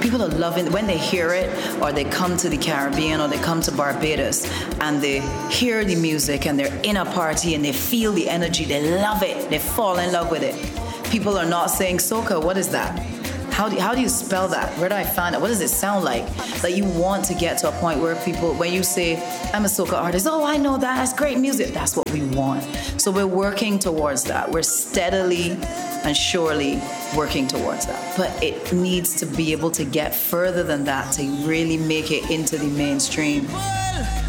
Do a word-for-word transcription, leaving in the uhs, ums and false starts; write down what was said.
people are loving when they hear it, or they come to the Caribbean, or they come to Barbados, and they hear the music, and they're in a party, and they feel the energy. They love it. They fall in love with it. People are not saying soca. What is that? How do, how do you spell that? Where do I find it? What does it sound like? Like you want to get to a point where people, when you say, I'm a soca artist, oh, I know that, that's great music. That's what we want. So we're working towards that. We're steadily and surely working towards that. But it needs to be able to get further than that to really make it into the mainstream.